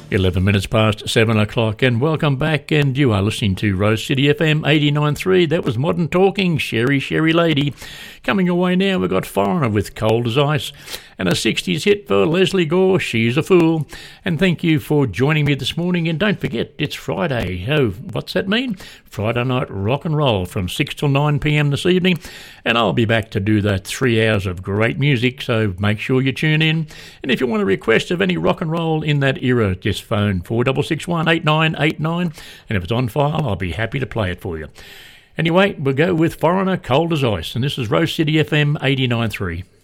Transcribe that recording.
11 minutes past 7 o'clock, and welcome back. And you are listening to Rose City FM 89.3. That was Modern Talking, Sherry Lady. Coming away now, we've got Foreigner with Cold as Ice, and a 60s hit for Leslie Gore, She's a Fool. And thank you for joining me this morning. And don't forget, it's Friday. Oh, what's that mean? Friday night rock and roll from 6 till 9 p.m. this evening. And I'll be back to do that 3 hours of great music, so make sure you tune in. And if you want a request of any rock and roll in that era, just phone 4661 8989, and if it's on file, I'll be happy to play it for you. Anyway, we'll go with Foreigner, Cold as Ice, and this is Rose City FM 89.3.